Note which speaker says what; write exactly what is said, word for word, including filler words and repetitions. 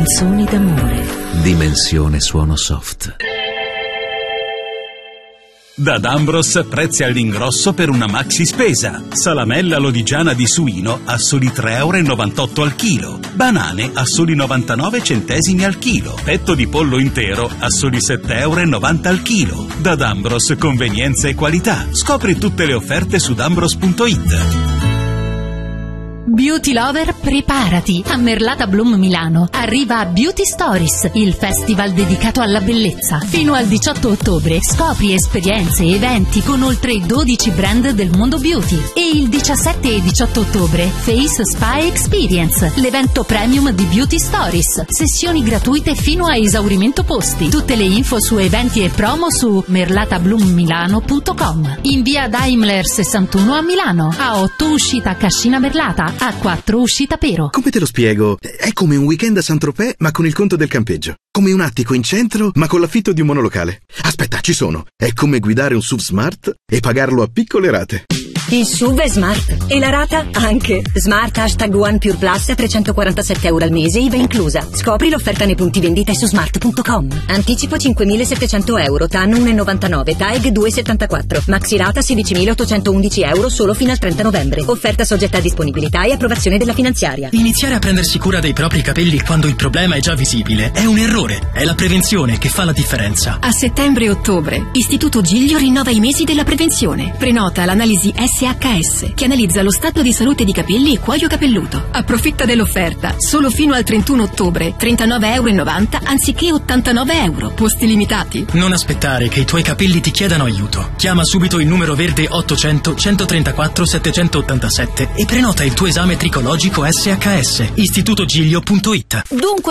Speaker 1: Canzoni d'amore. Dimensione suono soft.
Speaker 2: Da D'Ambros prezzi all'ingrosso per una maxi spesa. Salamella lodigiana di suino a soli tre e novantotto euro al chilo. Banane a soli novantanove centesimi al chilo. Petto di pollo intero a soli sette e novanta euro al chilo. Da D'Ambros convenienza e qualità. Scopri tutte le offerte su d'ambros punto it.
Speaker 3: Beauty Lover, preparati! A Merlata Bloom Milano arriva Beauty Stories, il festival dedicato alla bellezza. Fino al diciotto ottobre scopri esperienze e eventi con oltre dodici brand del mondo beauty. E il diciassette e diciotto ottobre Face Spa Experience, l'evento premium di Beauty Stories. Sessioni gratuite fino a esaurimento posti. Tutte le info su eventi e promo su merlata bloom milano punto com. In via Daimler sessantuno a Milano, a otto uscita Cascina Merlata, a quattro uscita Pero.
Speaker 4: Come te lo spiego? È come un weekend a Saint-Tropez ma con il conto del campeggio. Come un attico in centro ma con l'affitto di un monolocale. Aspetta, ci sono. È come guidare un S U V Smart e pagarlo a piccole rate.
Speaker 5: Il S U V è Smart e la rata anche. Smart Hashtag One Pure Plus a trecentoquarantasette euro al mese, I V A inclusa. Scopri l'offerta nei punti vendita su smart punto com. Anticipo cinquemilasettecento euro, T A N uno virgola novantanove, T A E G due virgola settantaquattro. Maxi rata sedicimilaottocentoundici euro solo fino al trenta novembre. Offerta soggetta a disponibilità e approvazione della finanziaria.
Speaker 6: Iniziare a prendersi cura dei propri capelli quando il problema è già visibile è un errore. È la prevenzione che fa la differenza.
Speaker 7: A settembre e ottobre, Istituto Giglio rinnova i mesi della prevenzione. Prenota l'analisi S H S che analizza lo stato di salute di capelli e cuoio capelluto. Approfitta dell'offerta solo fino al trentuno ottobre, trentanove e novanta euro anziché ottantanove euro. Posti limitati.
Speaker 6: Non aspettare che i tuoi capelli ti chiedano aiuto. Chiama subito il numero verde ottocento centotrentaquattro settecentottantasette e prenota il tuo esame tricologico S H S. istituto giglio punto it.
Speaker 5: Dunque